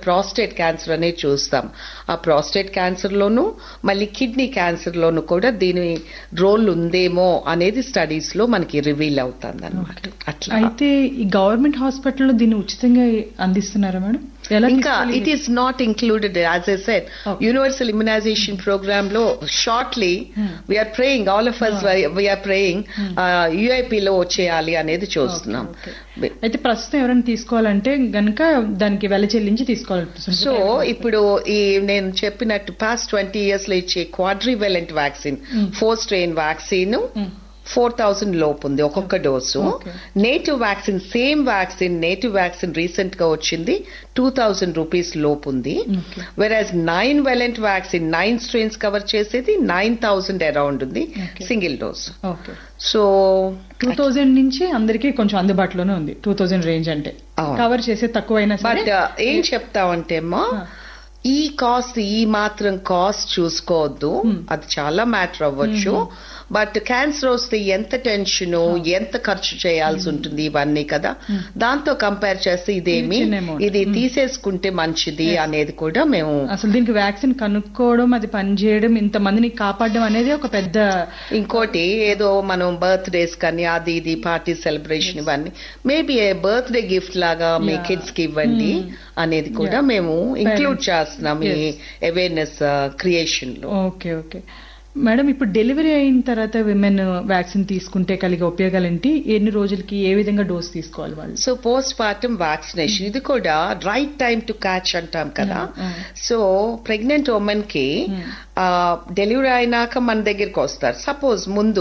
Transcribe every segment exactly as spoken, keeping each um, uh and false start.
Prostate cancer అనేది చూస్తాం. ఆ ప్రాస్టేట్ క్యాన్సర్ లోను మళ్ళీ కిడ్నీ క్యాన్సర్ లోను కూడా దీని రోల్ ఉందేమో అనేది స్టడీస్ లో మనకి రివీల్ అవుతుంది అనమాట. అట్లా అయితే ఈ గవర్నమెంట్ హాస్పిటల్లో దీన్ని ఉచితంగా అందిస్తున్నారా మేడం? ఇంకా it is not included as I said universal immunisation programme లో shortly we are praying all of us we are praying UIP లో వచ్చేయాలి అనేది చూస్తున్నాం. అయితే ప్రస్తుతం ఎవరైనా తీసుకోవాలంటే గనక దానికి వెల చెల్లించి తీసుకోవాలి. సో ఇప్పుడు ఈ నేను చెప్పినట్టు పాస్ట్ ట్వంటీ ఇయర్స్ లో ఇచ్చే క్వాడ్రివెలెంట్ vaccine four strain vaccine four thousand లోపు ఉంది ఒక్కొక్క dose. Native vaccine same vaccine native vaccine recent గా వచ్చింది టూ థౌసండ్ రూపీస్ లోపు ఉంది. వెరాజ్ nine valent vaccine nine strains cover చేసేది నైన్ థౌసండ్ అరౌండ్ ఉంది single dose. So two thousand నుంచి అందరికీ కొంచెం అందుబాటులోనే ఉంది. టూ థౌసండ్ రేంజ్ అంటే కవర్ చేసే తక్కువైనా. బట్ ఏం చెప్తామంటే అమ్మా ఈ కాస్ట్ ఈ మాత్రం కాస్ట్ చూసుకోవద్దు, అది చాలా మ్యాటర్ అవ్వచ్చు. బట్ క్యాన్సర్ వస్తే ఎంత టెన్షన్ ఎంత ఖర్చు చేయాల్సి ఉంటుంది ఇవన్నీ కదా, దాంతో కంపేర్ చేస్తే ఇదేమి ఇది తీసేసుకుంటే మంచిది అనేది కూడా మేము అసలు దీనికి వ్యాక్సిన్ కనుక్కోవడం అది పనిచేయడం ఇంతమందిని కాపాడడం అనేది ఒక పెద్ద. ఇంకోటి ఏదో మనం బర్త్ డేస్ కానీ అది ఇది పార్టీ సెలబ్రేషన్ ఇవన్నీ మేబీ బర్త్ డే గిఫ్ట్ లాగా మీ కిడ్స్ కి ఇవ్వండి అనేది కూడా మేము ఇంక్లూడ్ చేస్తున్నాం ఈ అవేర్నెస్ క్రియేషన్ లో. ఓకే ఓకే మేడం, ఇప్పుడు డెలివరీ అయిన తర్వాత విమెన్ వ్యాక్సిన్ తీసుకుంటే కలిగే ఉపయోగాలు ఏంటి? ఎన్ని రోజులకి ఏ విధంగా డోస్ తీసుకోవాలి వాళ్ళు? సో పోస్ట్ పార్టమ్ వ్యాక్సినేషన్ ఇది కూడా రైట్ టైం టు క్యాచ్ అంటాం కదా. సో ప్రెగ్నెంట్ ఉమెన్ కి డెలివరీ అయినాక మన దగ్గరికి వస్తారు. సపోజ్ ముందు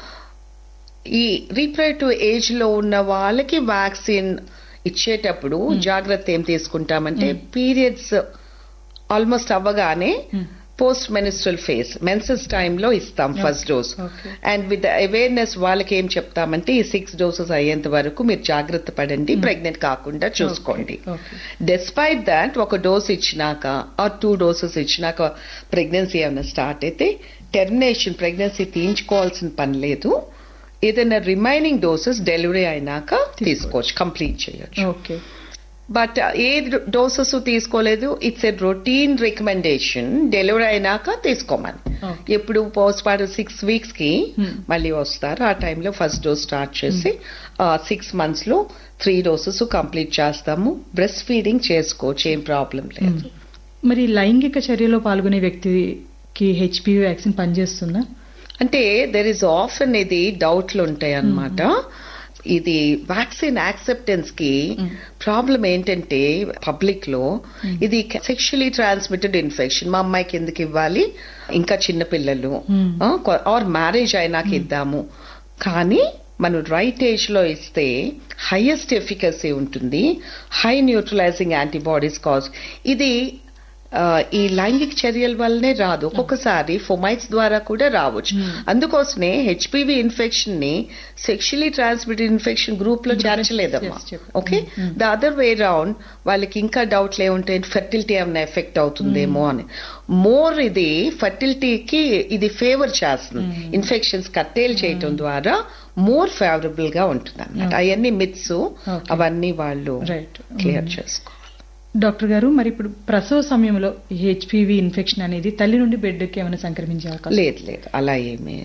ఈ రీప్రొడక్టివ్ ఏజ్ లో ఉన్న వాళ్ళకి వ్యాక్సిన్ ఇచ్చేటప్పుడు జాగ్రత్త ఏం తీసుకుంటామంటే పీరియడ్స్ ఆల్మోస్ట్ అవ్వగానే పోస్ట్ మెనిస్ట్రల్ ఫేజ్ మెన్సెస్ టైంలో ఇస్తాం first dose. And with awareness వాళ్ళకి ఏం చెప్తామంటే ఈ సిక్స్ డోసెస్ అయ్యేంత వరకు మీరు జాగ్రత్త పడండి, ప్రెగ్నెంట్ కాకుండా చూసుకోండి. డెస్పైట్ దాట్ ఒక డోస్ ఇచ్చినాక ఆ టూ డోసెస్ ఇచ్చినాక ప్రెగ్నెన్సీ ఏమైనా స్టార్ట్ అయితే టెర్మినేషన్ ప్రెగ్నెన్సీ తీయించుకోవాల్సిన పని లేదు. ఏదైనా రిమైనింగ్ డోసెస్ డెలివరీ అయినాక తీసుకోవచ్చు, కంప్లీట్ చేయొచ్చు. బట్ ఏ డోసెస్ తీసుకోలేదు it's a routine recommendation delivery అయినాక తీసుకోమని. ఎప్పుడు పోస్ట్ పార్టం సిక్స్ వీక్స్ కి మళ్ళీ వస్తారు, ఆ టైంలో ఫస్ట్ డోస్ స్టార్ట్ చేసి సిక్స్ మంత్స్ లో త్రీ డోసెస్ కంప్లీట్ చేస్తాము. బ్రెస్ట్ ఫీడింగ్ చేసుకోవచ్చు, ఏం ప్రాబ్లం లేదు. మరి లైంగిక చర్యలో పాల్గొనే వ్యక్తికి హెచ్పివి వ్యాక్సిన్ పనిచేస్తుందా? అంటే దెర్ ఇస్ ఆఫెన్ ఇది డౌట్లు ఉంటాయి అన్నమాట. ఇది వ్యాక్సిన్ యాక్సెప్టెన్స్ కి ప్రాబ్లం ఏంటంటే పబ్లిక్ లో ఇది సెక్షువలీ ట్రాన్స్మిటెడ్ ఇన్ఫెక్షన్, మా అమ్మాయికి ఎందుకు ఇవ్వాలి, ఇంకా చిన్నపిల్లలు ఆర్ మ్యారేజ్ అయినాక ఇద్దాము. కానీ మనం రైట్ ఏజ్ లో ఇస్తే హైయెస్ట్ ఎఫికసీ ఉంటుంది, హై న్యూట్రలైజింగ్ యాంటీబాడీస్ కాజ్. ఇది ఈ లైంగిక చర్యల వల్లనే రాదు, ఒక్కొక్కసారి ఫొమైట్స్ ద్వారా కూడా రావచ్చు. అందుకోసమే హెచ్పివి ఇన్ఫెక్షన్ ని సెక్షువలీ ట్రాన్స్మిటెడ్ ఇన్ఫెక్షన్ గ్రూప్ లో చేర్చలేదమ్మా. Okay, the other way round వాళ్ళకి ఇంకా డౌట్లు ఏముంటాయి, ఫెర్టిలిటీ ఏమైనా ఎఫెక్ట్ అవుతుందేమో అని. మోర్ ఇది ఫెర్టిలిటీకి ఇది ఫేవర్ చేస్తుంది, ఇన్ఫెక్షన్స్ కట్టేలు చేయటం ద్వారా మోర్ ఫేవరబుల్ గా ఉంటుంది అన్నమాట. అవన్నీ మిత్స్ అవన్నీ వాళ్ళు క్లియర్ చేసుకో. డాక్టర్ గారు, మరి ఇప్పుడు ప్రసవ సమయంలో హెచ్పివి ఇన్ఫెక్షన్ అనేది తల్లి నుండి బిడ్డకి ఏమైనా సంక్రమించే అవకాశం? లేదు లేదు, అలా ఏమీ.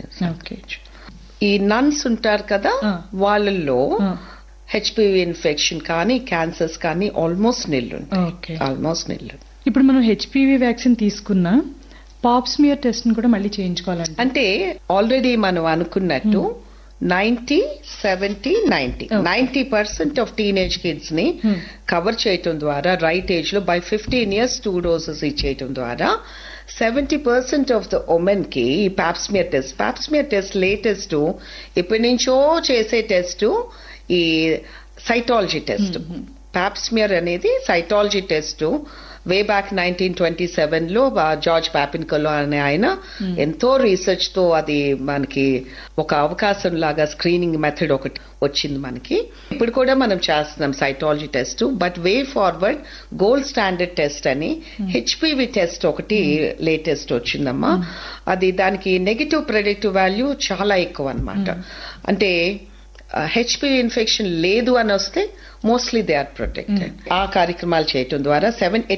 ఈ నన్స్ ఉంటారు కదా వాళ్ళల్లో హెచ్పివి ఇన్ఫెక్షన్ కానీ క్యాన్సర్స్ కానీ ఆల్మోస్ట్ నిల్లు ఆల్మోస్ట్ నిల్లు. ఇప్పుడు మనం హెచ్పివి వ్యాక్సిన్ తీసుకున్నా పాప్స్మియర్ టెస్ట్ ని కూడా మళ్ళీ చేయించుకోవాలంటే? అంటే ఆల్రెడీ మనం అనుకున్నట్టు ninety seventy ninety ninety percent of teenage kids ని కవర్ చేయటం ద్వారా రైట్ ఏజ్ లో by fifteen years two doses ఇచ్చేయటం ద్వారా seventy percent of the women కి ఈ Pap smear test Pap smear test latest ఇప్పటి నుంచో చేసే టెస్ట్ ఈ సైటాలజీ టెస్ట్. పాప్స్మియర్ అనేది cytology test. Way back nineteen twenty seven లో జార్జ్ పాపిన్కలో అనే ఆయన ఎంతో రీసెర్చ్ తో అది మనకి ఒక అవకాశం లాగా స్క్రీనింగ్ మెథడ్ ఒకటి వచ్చింది మనకి. ఇప్పుడు కూడా మనం చేస్తున్నాం cytology test. But way forward gold standard test అని హెచ్పివి టెస్ట్ ఒకటి లేటెస్ట్ వచ్చిందమ్మా. అది దానికి నెగటివ్ ప్రెడిక్టివ్ వాల్యూ చాలా ఎక్కువ అన్నమాట. అంటే హెచ్పివి ఇన్ఫెక్షన్ లేదు అని వస్తే మోస్ట్లీ దే ఆర్ ప్రొటెక్టెడ్. ఆ కార్యక్రమాలు చేయటం ద్వారా సెవెన్